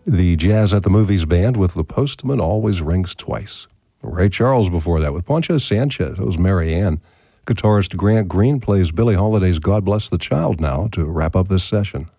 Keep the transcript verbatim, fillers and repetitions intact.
The Jazz at the Movies Band with The Postman Always Rings Twice. Ray Charles before that with Poncho Sanchez. It was Mary Ann. Guitarist Grant Green plays Billie Holiday's God Bless the Child now to wrap up this session.